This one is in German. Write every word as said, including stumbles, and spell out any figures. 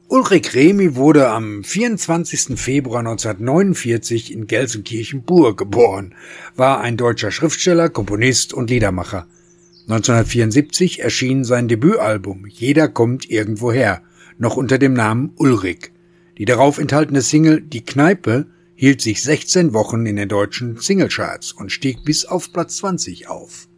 Ulrich Remy wurde am vierundzwanzigsten Februar neunzehnhundertneunundvierzig in Gelsenkirchen-Bur geboren, war ein deutscher Schriftsteller, Komponist und Liedermacher. neunzehnhundertvierundsiebzig erschien sein Debütalbum Jeder kommt irgendwoher, noch unter dem Namen Ulrich. Die darauf enthaltene Single Die Kneipe hielt sich sechzehn Wochen in den deutschen Singlecharts und stieg bis auf Platz zwanzig auf.